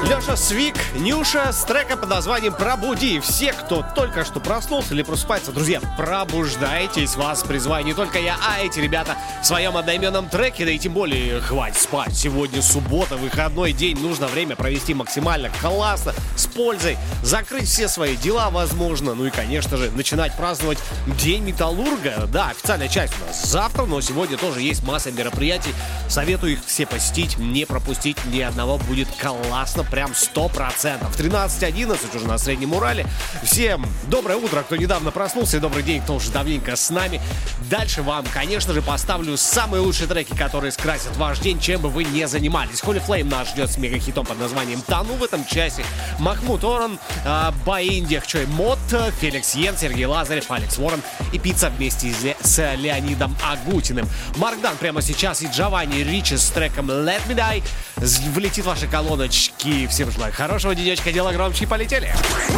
Леша Свик, Нюша с треком под названием «Пробуди». Все, кто только что проснулся или просыпается, друзья, пробуждайтесь, вас призываю не только я, а эти ребята в своем одноименном треке, да и тем более хватит спать. Сегодня суббота, выходной день, нужно время провести максимально классно, с пользой, закрыть все свои дела, возможно, ну и, конечно же, начинать праздновать День металлурга. Да, официальная часть у нас завтра, но сегодня тоже есть масса мероприятий. Советую их все посетить, не пропустить ни одного, будет классно, прям 100%. 13:11 уже на Среднем Урале. Всем доброе утро, кто недавно проснулся, и добрый день, кто уже давненько с нами. Дальше вам, конечно же, поставлю самые лучшие треки, которые скрасят ваш день, чем бы вы ни занимались. Holy Flame нас ждет с мегахитом под названием «Тону» в этом часе. Махмуд Оран, Баиндия Хчой Мот, Феликс Йен, Сергей Лазарев, Алекс Уоррен и Пицца вместе с Леонидом Агутиным. Марк Дан прямо сейчас и Джованни Ричи с треком «Let Me Die» влетит в ваши колоночки. Всем желаю хорошего денечка, дело громче и полетели.